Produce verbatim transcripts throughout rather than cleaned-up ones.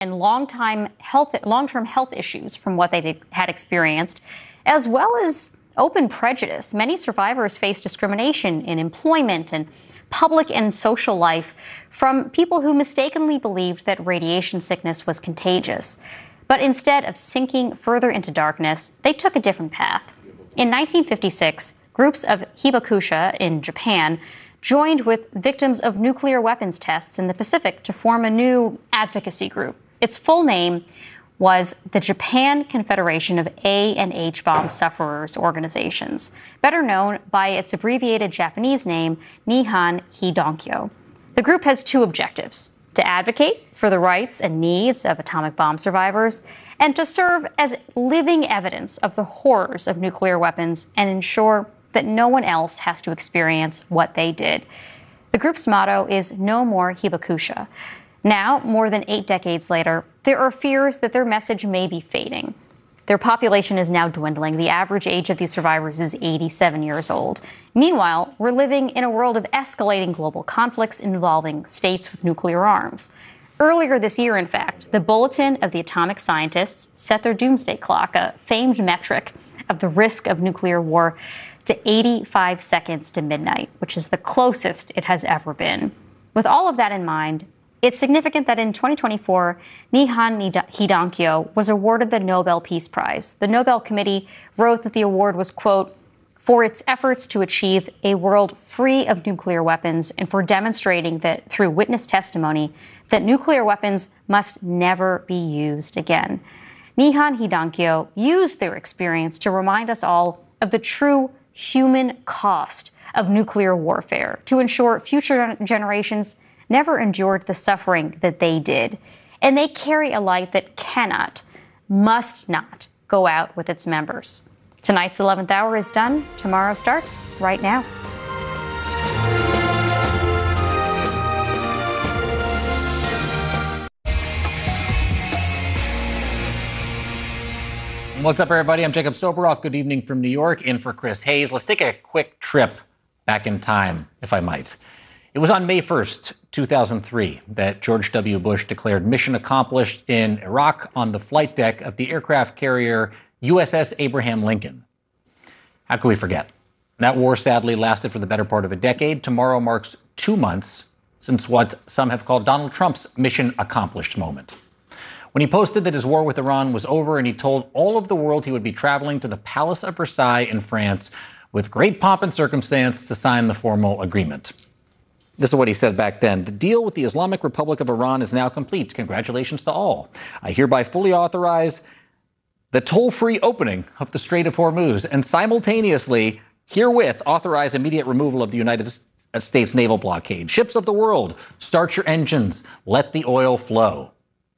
and long-time health, long-term health issues from what they had experienced, as well as open prejudice. Many survivors face discrimination in employment and public and social life from people who mistakenly believed that radiation sickness was contagious. But instead of sinking further into darkness, they took a different path. In nineteen fifty-six, groups of hibakusha in Japan joined with victims of nuclear weapons tests in the Pacific to form a new advocacy group. Its full name was the Japan Confederation of A and H Bomb Sufferers Organizations, better known by its abbreviated Japanese name, Nihon Hidankyo. The group has two objectives: to advocate for the rights and needs of atomic bomb survivors, and to serve as living evidence of the horrors of nuclear weapons and ensure that no one else has to experience what they did. The group's motto is "No More Hibakusha." Now, more than eight decades later, there are fears that their message may be fading. Their population is now dwindling. The average age of these survivors is eighty-seven years old. Meanwhile, we're living in a world of escalating global conflicts involving states with nuclear arms. Earlier this year, in fact, the Bulletin of the Atomic Scientists set their doomsday clock, a famed metric of the risk of nuclear war, to eighty-five seconds to midnight, which is the closest it has ever been. With all of that in mind, it's significant that in twenty twenty-four, Nihon Hidankyo was awarded the Nobel Peace Prize. The Nobel Committee wrote that the award was, quote, for its efforts to achieve a world free of nuclear weapons and for demonstrating that through witness testimony that nuclear weapons must never be used again. Nihon Hidankyo used their experience to remind us all of the true human cost of nuclear warfare, to ensure future generations never endured the suffering that they did. And they carry a light that cannot, must not go out with its members. Tonight's eleventh hour is done. Tomorrow starts right now. What's up, everybody? I'm Jacob Soboroff. Good evening from New York, in for Chris Hayes. Let's take a quick trip back in time, if I might. It was on May first, two thousand three, that George W. Bush declared mission accomplished in Iraq on the flight deck of the aircraft carrier U S S Abraham Lincoln. How could we forget? That war sadly lasted for the better part of a decade. Tomorrow marks two months since what some have called Donald Trump's mission accomplished moment, when he posted that his war with Iran was over and he told all of the world he would be traveling to the Palace of Versailles in France with great pomp and circumstance to sign the formal agreement. This is what he said back then. The deal with the Islamic Republic of Iran is now complete. Congratulations to all. I hereby fully authorize the toll-free opening of the Strait of Hormuz and simultaneously herewith authorize immediate removal of the United States naval blockade. Ships of the world, start your engines. Let the oil flow.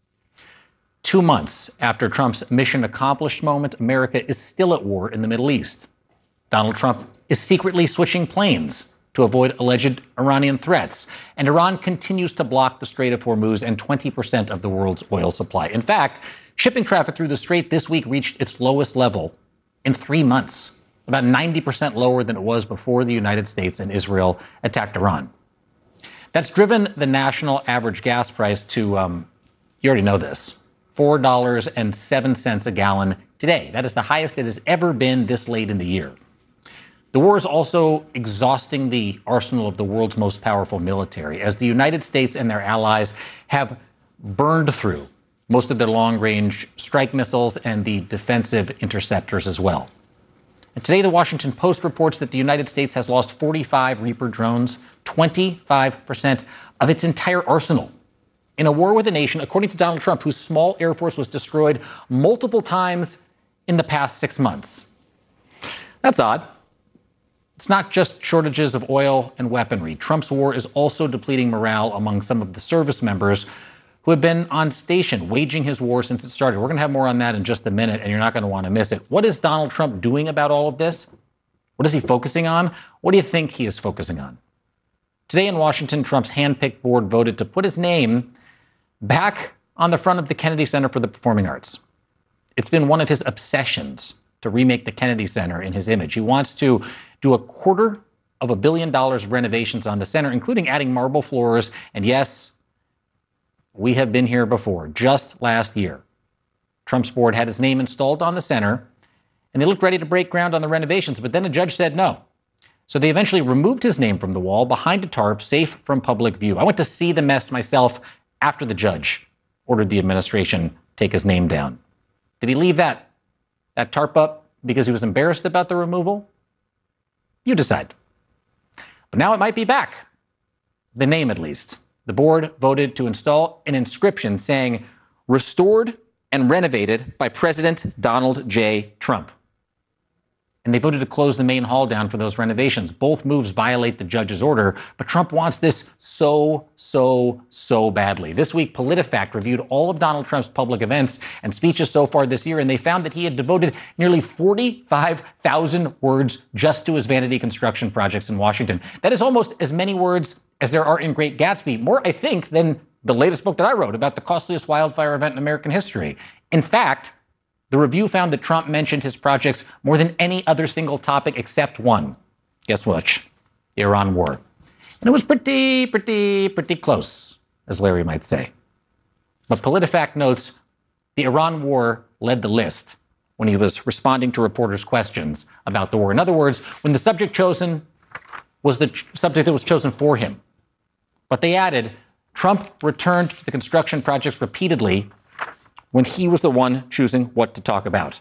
Two months after Trump's mission accomplished moment, America is still at war in the Middle East. Donald Trump is secretly switching planes to avoid alleged Iranian threats, and Iran continues to block the Strait of Hormuz and twenty percent of the world's oil supply. In fact, shipping traffic through the strait this week reached its lowest level in three months, about ninety percent lower than it was before the United States and Israel attacked Iran. That's driven the national average gas price to, um, you already know this, four dollars and seven cents a gallon today. That is the highest it has ever been this late in the year. The war is also exhausting the arsenal of the world's most powerful military, as the United States and their allies have burned through most of their long-range strike missiles and the defensive interceptors as well. And today, the Washington Post reports that the United States has lost forty-five Reaper drones, twenty-five percent of its entire arsenal, in a war with a nation, according to Donald Trump, whose small air force was destroyed multiple times in the past six months. That's odd. It's not just shortages of oil and weaponry. Trump's war is also depleting morale among some of the service members who have been on station, waging his war since it started. We're going to have more on that in just a minute, and you're not going to want to miss it. What is Donald Trump doing about all of this? What is he focusing on? What do you think he is focusing on? Today in Washington, Trump's handpicked board voted to put his name back on the front of the Kennedy Center for the Performing Arts. It's been one of his obsessions to remake the Kennedy Center in his image. He wants to do a quarter of a billion dollars of renovations on the center, including adding marble floors and, yes, We have been here before. Just last year, Trump's board had his name installed on the center, and they looked ready to break ground on the renovations, but then a judge said no. So they eventually removed his name from the wall behind a tarp, safe from public view. I went to see the mess myself after the judge ordered the administration take his name down. Did he leave that, that tarp up because he was embarrassed about the removal? You decide. But now it might be back. The name, at least. The board voted to install an inscription saying, "Restored and renovated by President Donald J. Trump." And they voted to close the main hall down for those renovations. Both moves violate the judge's order, but Trump wants this so, so, so badly. This week, PolitiFact reviewed all of Donald Trump's public events and speeches so far this year, and they found that he had devoted nearly forty-five thousand words just to his vanity construction projects in Washington. That is almost as many words as there are in Great Gatsby. More, I think, than the latest book that I wrote about the costliest wildfire event in American history. In fact, the review found that Trump mentioned his projects more than any other single topic except one. Guess which? The Iran war. And it was pretty, pretty, pretty close, as Larry might say. But PolitiFact notes the Iran war led the list when he was responding to reporters' questions about the war. In other words, when the subject chosen was the ch- subject that was chosen for him. But they added, Trump returned to the construction projects repeatedly when he was the one choosing what to talk about.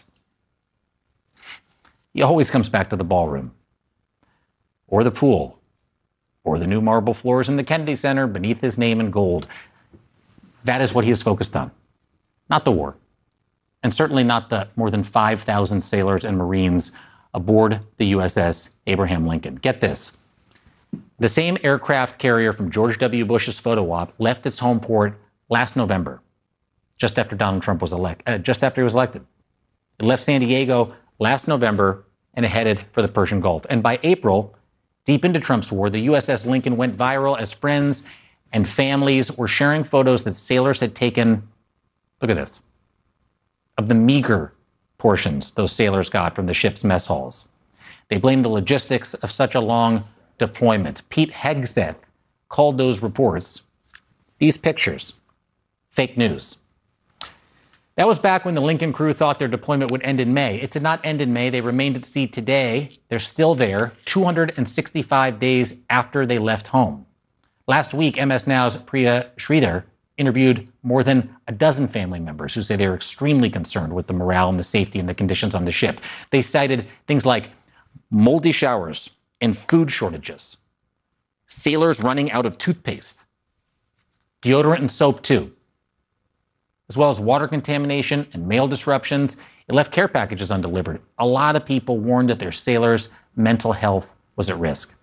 He always comes back to the ballroom, or the pool, or the new marble floors in the Kennedy Center beneath his name in gold. That is what he is focused on, not the war, and certainly not the more than five thousand sailors and Marines aboard the U S S Abraham Lincoln. Get this. The same aircraft carrier from George W. Bush's photo op left its home port last November, just after Donald Trump was elected, uh, just after he was elected. It left San Diego last November and it headed for the Persian Gulf. And by April, deep into Trump's war, the U S S Lincoln went viral as friends and families were sharing photos that sailors had taken, look at this, of the meager portions those sailors got from the ship's mess halls. They blamed the logistics of such a long deployment. Pete Hegseth called those reports, these pictures, fake news. That was back when the Lincoln crew thought their deployment would end in May. It did not end in May. They remained at sea today. They're still there, two hundred sixty-five days after they left home. Last week, M S Now's Priya Sridhar interviewed more than a dozen family members who say they're extremely concerned with the morale and the safety and the conditions on the ship. They cited things like moldy showers and food shortages, sailors running out of toothpaste, deodorant and soap too, as well as water contamination and mail disruptions. It left care packages undelivered. A lot of people warned that their sailors' mental health was at risk.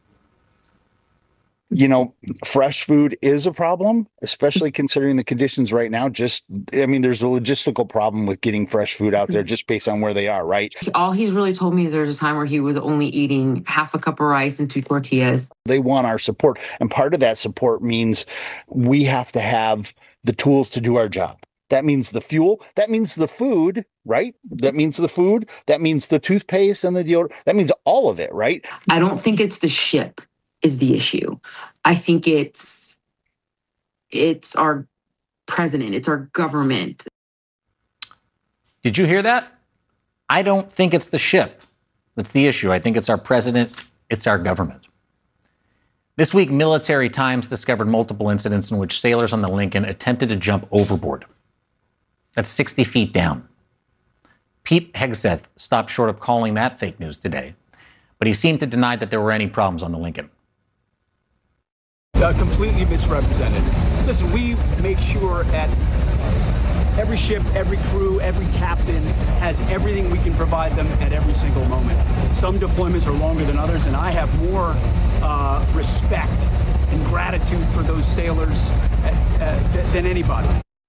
You know, fresh food is a problem, especially considering the conditions right now. Just, I mean, there's a logistical problem with getting fresh food out there just based on where they are, right? All he's really told me is there's a time where he was only eating half a cup of rice and two tortillas. They want our support. And part of that support means we have to have the tools to do our job. That means the fuel. That means the food, right? That means the food. That means the toothpaste and the deodorant. That means all of it, right? I don't think it's the ship is the issue. I think it's it's our president. It's our government. Did you hear that? I don't think it's the ship that's the issue. I think it's our president. It's our government. This week, Military Times discovered multiple incidents in which sailors on the Lincoln attempted to jump overboard. That's sixty feet down. Pete Hegseth stopped short of calling that fake news today, but he seemed to deny that there were any problems on the Lincoln. Uh, completely misrepresented. Listen, we make sure at every ship, every crew, every captain has everything we can provide them at every single moment. Some deployments are longer than others, and I have more uh, respect and gratitude for those sailors uh, uh, than anybody.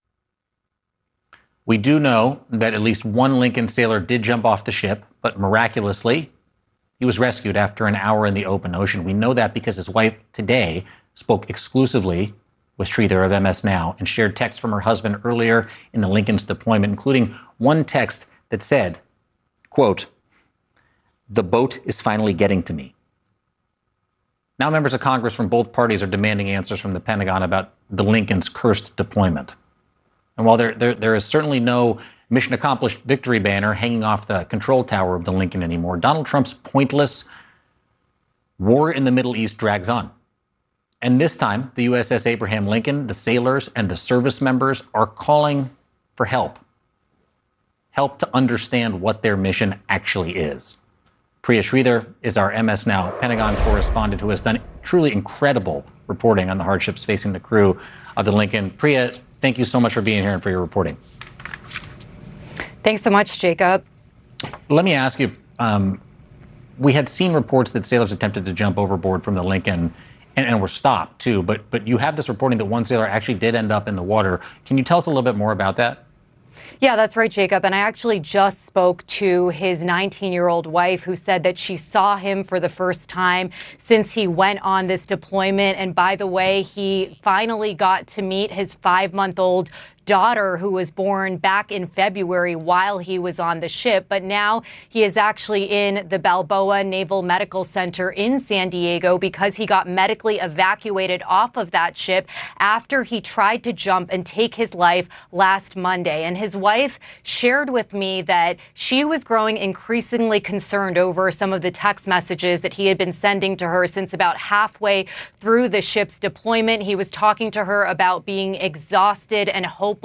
We do know that at least one Lincoln sailor did jump off the ship, but miraculously, he was rescued after an hour in the open ocean. We know that because his wife today spoke exclusively with Sridhar of M S Now and shared texts from her husband earlier in the Lincoln's deployment, including one text that said, quote, "The boat is finally getting to me." Now members of Congress from both parties are demanding answers from the Pentagon about the Lincoln's cursed deployment. And while there, there, there is certainly no mission accomplished victory banner hanging off the control tower of the Lincoln anymore, Donald Trump's pointless war in the Middle East drags on. And this time, the U S S Abraham Lincoln, the sailors, and the service members are calling for help. Help to understand what their mission actually is. Priya Sridhar is our M S Now Pentagon correspondent who has done truly incredible reporting on the hardships facing the crew of the Lincoln. Priya, thank you so much for being here and for your reporting. Thanks so much, Jacob. Let me ask you, um, we had seen reports that sailors attempted to jump overboard from the Lincoln and, and were stopped too, but but you have this reporting that one sailor actually did end up in the water. Can you tell us a little bit more about that? Yeah, that's right, Jacob. And I actually just spoke to his nineteen-year-old wife who said that she saw him for the first time since he went on this deployment. And by the way, he finally got to meet his five-month-old daughter who was born back in February while he was on the ship. But now he is actually in the Balboa Naval Medical Center in San Diego because he got medically evacuated off of that ship after he tried to jump and take his life last Monday. And his wife shared with me that she was growing increasingly concerned over some of the text messages that he had been sending to her since about halfway through the ship's deployment. He was talking to her about being exhausted and hopeless.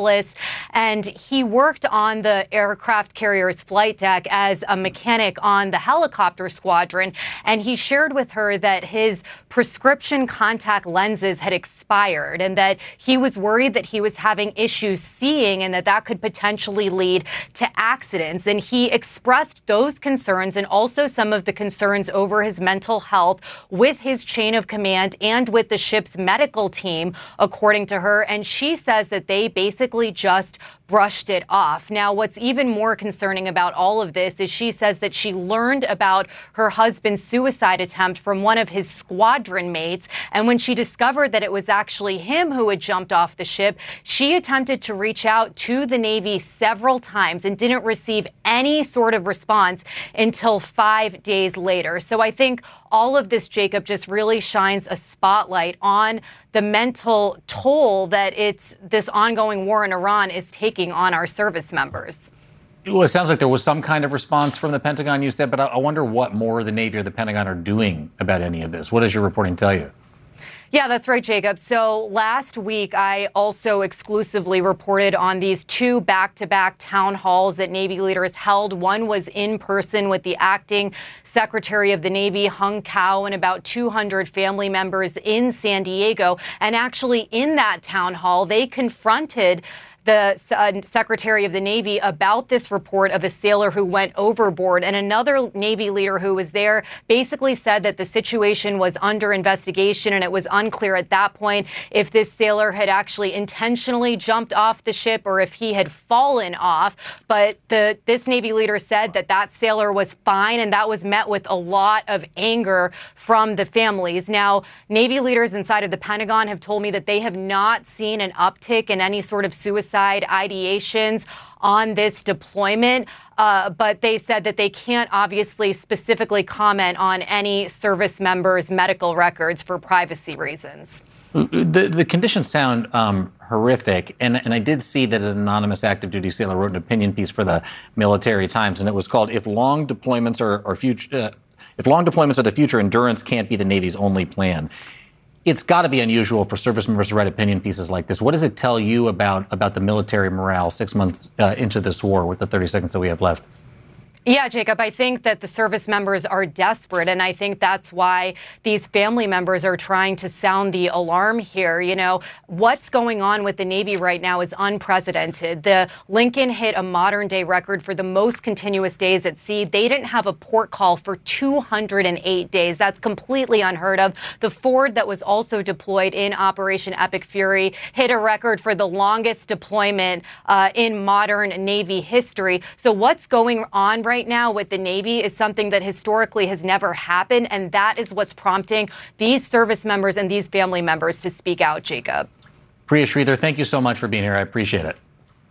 And he worked on the aircraft carrier's flight deck as a mechanic on the helicopter squadron. And he shared with her that his prescription contact lenses had expired and that he was worried that he was having issues seeing and that that could potentially lead to accidents. And he expressed those concerns and also some of the concerns over his mental health with his chain of command and with the ship's medical team, according to her. And she says that they basically just brushed it off. Now, what's even more concerning about all of this is she says that she learned about her husband's suicide attempt from one of his squadron mates. And when she discovered that it was actually him who had jumped off the ship, she attempted to reach out to the Navy several times and didn't receive any sort of response until five days later. So I think all of this, Jacob, just really shines a spotlight on the mental toll that it's this ongoing war in Iran is taking on our service members. Well, it sounds like there was some kind of response from the Pentagon, you said, but I wonder what more the Navy or the Pentagon are doing about any of this. What does your reporting tell you? Yeah, that's right, Jacob. So last week, I also exclusively reported on these two back-to-back town halls that Navy leaders held. One was in person with the acting Secretary of the Navy, Hung Cao, and about two hundred family members in San Diego. And actually, in that town hall, they confronted the uh, Secretary of the Navy about this report of a sailor who went overboard. And another Navy leader who was there basically said that the situation was under investigation and it was unclear at that point if this sailor had actually intentionally jumped off the ship or if he had fallen off. But the this Navy leader said that that sailor was fine, and that was met with a lot of anger from the families. Now, Navy leaders inside of the Pentagon have told me that they have not seen an uptick in any sort of suicide ideations on this deployment, uh, but they said that they can't obviously specifically comment on any service members' medical records for privacy reasons. The, the conditions sound um, horrific, and, and I did see that an anonymous active duty sailor wrote an opinion piece for the Military Times, and it was called "If Long Deployments Are, are Future, uh, If Long Deployments Are the Future, Endurance Can't Be the Navy's Only Plan." It's got to be unusual for service members to write opinion pieces like this. What does it tell you about, about the military morale six months uh, into this war with the thirty seconds that we have left? Yeah, Jacob, I think that the service members are desperate, and I think that's why these family members are trying to sound the alarm here. You know, what's going on with the Navy right now is unprecedented. The Lincoln hit a modern-day record for the most continuous days at sea. They didn't have a port call for two hundred eight days. That's completely unheard of. The Ford, that was also deployed in Operation Epic Fury, hit a record for the longest deployment uh, in modern Navy history. So what's going on right right now with the Navy is something that historically has never happened, and that is what's prompting these service members and these family members to speak out, Jacob. Priya Sridhar, thank you so much for being here. I appreciate it.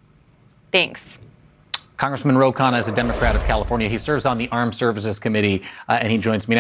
Thanks. Congressman Ro Khanna is a Democrat of California. He serves on the Armed Services Committee, uh, and he joins me now.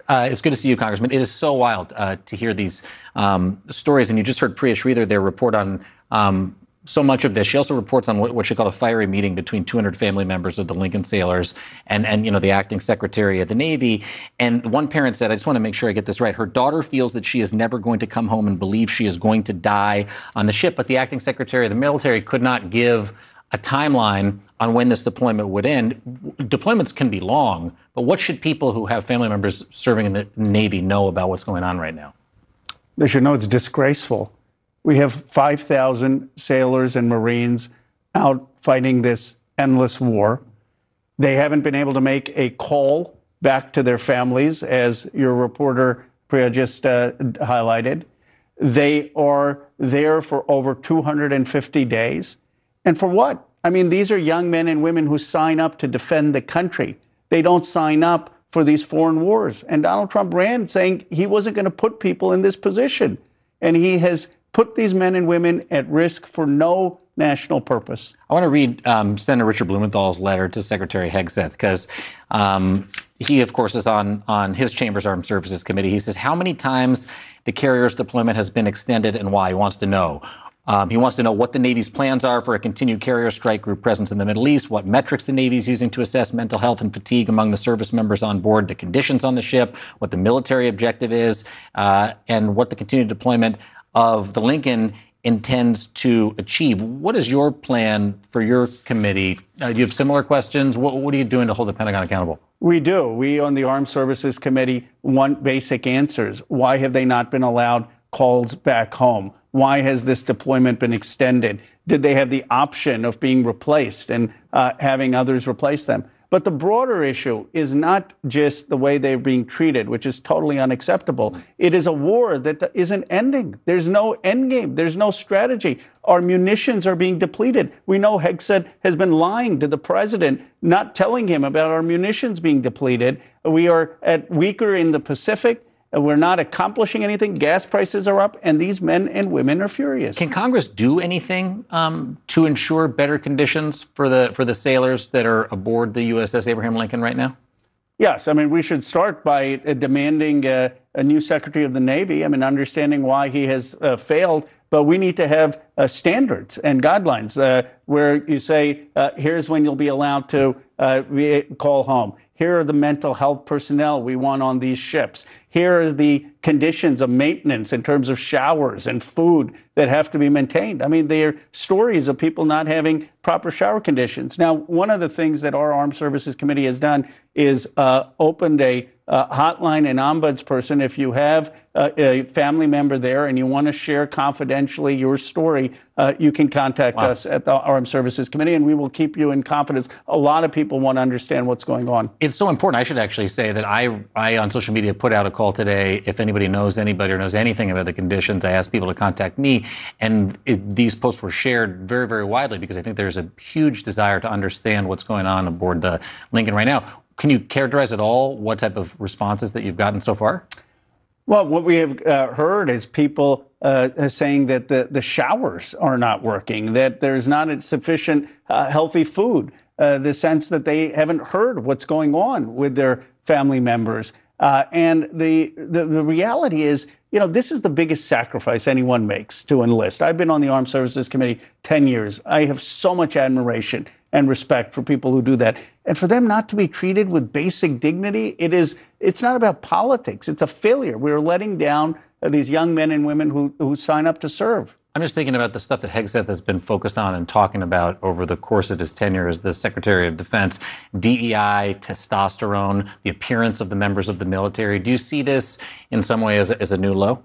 Uh, it's good to see you, Congressman. It is so wild uh, to hear these um, stories. And you just heard Priya Sridhar there report on um, so much of this. She also reports on what, what she called a fiery meeting between two hundred family members of the Lincoln sailors and, and, you know, the acting secretary of the Navy. And one parent said, I just want to make sure I get this right. Her daughter feels that she is never going to come home and believe she is going to die on the ship. But the acting secretary of the military could not give a timeline on when this deployment would end. Deployments can be long, but what should people who have family members serving in the Navy know about what's going on right now? They should know it's disgraceful. We have five thousand sailors and Marines out fighting this endless war. They haven't been able to make a call back to their families, as your reporter, Priya, just uh, highlighted. They are there for over two hundred fifty days. And for what? I mean, these are young men and women who sign up to defend the country. They don't sign up for these foreign wars. And Donald Trump ran saying he wasn't going to put people in this position. And he has put these men and women at risk for no national purpose. I want to read um, Senator Richard Blumenthal's letter to Secretary Hegseth, because um, he, of course, is on, on his chamber's Armed Services Committee. He says how many times the carrier's deployment has been extended and why. He wants to know. Um, he wants to know what the Navy's plans are for a continued carrier strike group presence in the Middle East, what metrics the Navy is using to assess mental health and fatigue among the service members on board, the conditions on the ship, what the military objective is, uh, and what the continued deployment of the Lincoln intends to achieve. What is your plan for your committee? Uh, do you have similar questions? What, what are you doing to hold the Pentagon accountable? We do. We on the Armed Services Committee want basic answers. Why have they not been allowed calls back home? Why has this deployment been extended? Did they have the option of being replaced and uh, having others replace them? But the broader issue is not just the way they're being treated, which is totally unacceptable. It is a war that isn't ending. There's no end game. There's no strategy. Our munitions are being depleted. We know Hegseth has been lying to the president, not telling him about our munitions being depleted. We are at weaker in the Pacific. We're not accomplishing anything. Gas prices are up, and these men and women are furious. Can Congress do anything um, to ensure better conditions for the for the sailors that are aboard the U S S Abraham Lincoln right now? Yes. I mean, we should start by uh, demanding uh, a new Secretary of the Navy. I mean, understanding why he has uh, failed. But we need to have uh, standards and guidelines uh, where you say, uh, here's when you'll be allowed to uh, re- call home. Here are the mental health personnel we want on these ships. Here are the conditions of maintenance in terms of showers and food that have to be maintained. I mean, there are stories of people not having proper shower conditions. Now, one of the things that our Armed Services Committee has done is uh, opened a uh, hotline and ombudsperson. If you have uh, a family member there and you want to share confidentially your story, uh, you can contact wow. us at the Armed Services Committee, and we will keep you in confidence. A lot of people want to understand what's going on. It's so important. I should actually say that I, I on social media, put out a call today. If anybody knows anybody or knows anything about the conditions, I asked people to contact me. And it, these posts were shared very, very widely because I think there's a huge desire to understand what's going on aboard the Lincoln right now. Can you characterize at all what type of responses that you've gotten so far? Well, what we have uh, heard is people uh, saying that the, the showers are not working, that there's not sufficient uh, healthy food, uh, the sense that they haven't heard what's going on with their family members. Uh, and the, the the reality is, you know, this is the biggest sacrifice anyone makes to enlist. I've been on the Armed Services Committee ten years. I have so much admiration and respect for people who do that. And for them not to be treated with basic dignity, it is, it's not about politics. It's a failure. We're letting down uh, these young men and women who, who sign up to serve. I'm just thinking about the stuff that Hegseth has been focused on and talking about over the course of his tenure as the Secretary of Defense. D E I, testosterone, the appearance of the members of the military. Do you see this in some way as a, as a new low?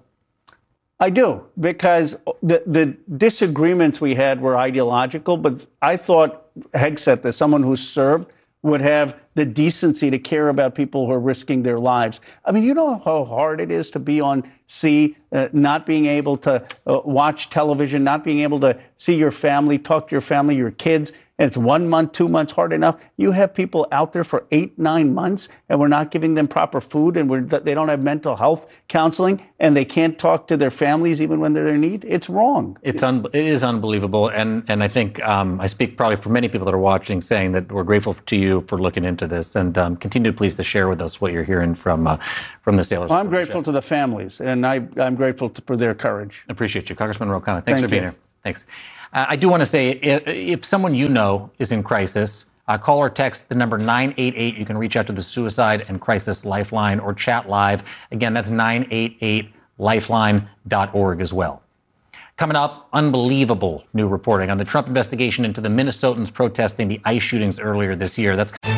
I do, because the, the disagreements we had were ideological, but I thought Hegseth, as someone who served, would have the decency to care about people who are risking their lives. I mean, you know how hard it is to be on sea, uh, not being able to uh, watch television, not being able to see your family, talk to your family, your kids. and it's one month, two months hard enough. You have people out there for eight, nine months, and we're not giving them proper food, and we're, they don't have mental health counseling, and they can't talk to their families even when they're in need. It's wrong. It's un- it is unbelievable, and and I think um, I speak probably for many people that are watching, saying that we're grateful to you for looking into this, and um, continue please to share with us what you're hearing from uh, from the sailors. Well, I'm grateful to the families, and I, I'm grateful to, for their courage. Appreciate you, Congressman Ro Khanna. Thanks Thank for being you. here. Thanks. Uh, I do want to say, if, if someone you know is in crisis, uh, call or text the number nine eight eight. You can reach out to the Suicide and Crisis Lifeline or chat live. Again, that's nine eight eight lifeline dot org as well. Coming up, unbelievable new reporting on the Trump investigation into the Minnesotans protesting the ICE shootings earlier this year. That's